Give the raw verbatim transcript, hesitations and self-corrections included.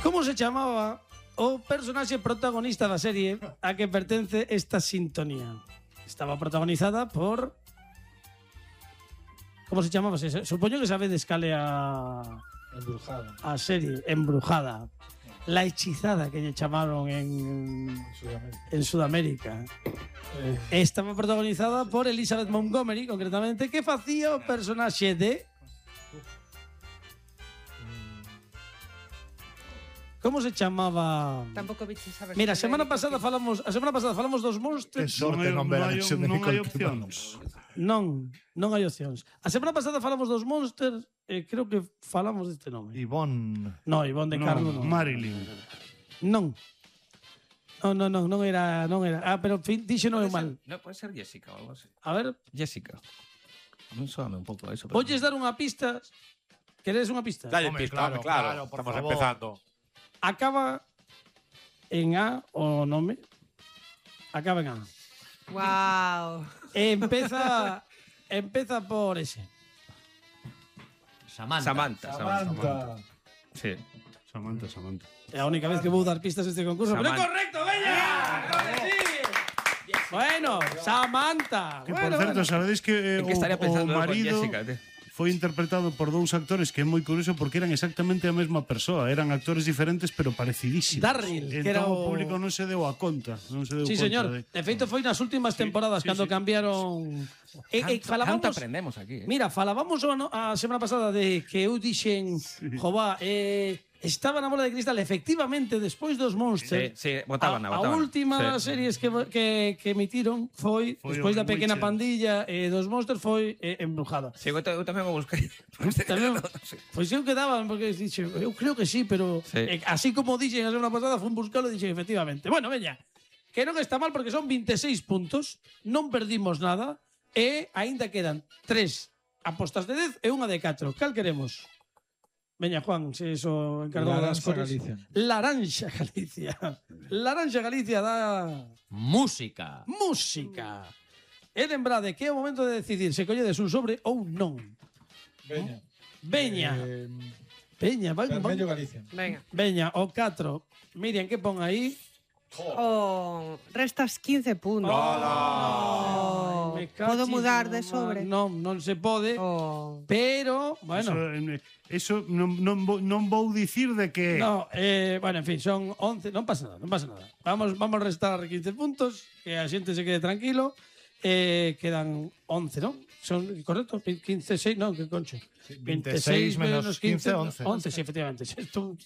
Como se chamaba o personaxe protagonista da serie a que pertence esta sintonía? Estaba protagonizada por... Como se chamaba? Supoño que sabedes cale a... Embrujada. A serie Embrujada. La hechizada que lle chamaron en... Sudamérica. En Sudamérica. Eh. Estaba protagonizada por Elizabeth Montgomery, concretamente, que facía o personaxe de... Como se chamaba? Tampouco biches saber. Mira, a semana pasada falamos, a semana pasada falamos dos monsters. Que sorte non ver a versión de non hai Nicole Kidman. opcións. Non, non hai opcións. A semana pasada falamos dos monsters e creo que falamos deste nome. Ivonne. No, Ivonne de Carlo non. Marilyn. Non. Non, non, non, non era, non era. Ah, pero fin, dixo non é mal. No, puede ser Jessica o algo así. A ver, Jessica. Non soame un pouco eso. pero- polles dar unha pista. Queredes unha pista? Dale Hombre, pista, claro, claro, claro, por estamos favor. empezando. Acaba en A o nome. Acaba en A. Wow. Empeza empeza por ese. Samantha. Samantha. Samantha. Samantha. Sí. Samantha, Samantha. É a única vez que vou dar pistas este concurso. Pero é Samantha. correcto, veña. Claro que sí. Bueno, Samantha. Que, Bueno, por certo, bueno. sabedes que eh, É que o, estaría o pensando eu con marido Jessica, tío. foi interpretado por dous actores que é moi curioso porque eran exactamente a mesma persoa. Eran actores diferentes, pero parecidísimos. Darryl, que Entón, era o o- público non se deu a conta. Non se deu Sí, conta señor. de... De feito foi nas últimas temporadas sí, cando sí. cambiaron. E, e Canto, falábamos, canto aprendemos aquí. Eh? mira, falábamos a, a semana pasada de que eu dixen, jova, eh, estaba na bola de cristal, efectivamente, despois dos Monsters. Sí, sí, botaban, a, botaban. a última Sí. series que, que, que emitiron foi, Foi despois o da pequena Witcher. pandilla e dos Monsters foi eh, Embrujada. Sí, eu, ta- eu tamén o busquei. Tamén, Sí. pois eu quedaba porque dixe, eu creo que sí, pero Sí. eh, así como dixen a semana pasada, fun buscalo e dixen efectivamente. Bueno, veña, que non está mal porque son veintiséis puntos, non perdimos nada e aínda quedan tres apostas de dez e unha de catro. Cal queremos? Veña, Juan, se eso encargado das Laranxa cores. Galicia. Laranxa Galicia. Laranxa Galicia da Música. música. E lembrade que é o momento de decidir se colledes un sobre ou non. Veña. Veña. Eh, Veña, van, van. Vermello Galicia. Venga. Veña, o catro. Miriam, que pon aí? Oh, restas quince puntos. Ay, me cachis Podo mudar no de sobre? mar. Non, non se pode. Oh. Pero, Eso, bueno. eh, eso non, non, vou- non vou dicir de que... No, eh, bueno, en fin, son once. Non pasa nada, non pasa nada. Vamos, vamos a restar quince puntos, que a xente se quede tranquilo. Eh, quedan once, ¿no? Son, correcto? quince, seis, no, que concho. veintiséis menos quince, once. once, sí, efectivamente. Esto